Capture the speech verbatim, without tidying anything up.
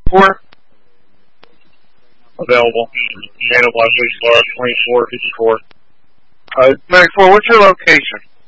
four? Available. Handle by police car twenty-four fifty-four. Uh, twenty-four, what's your location?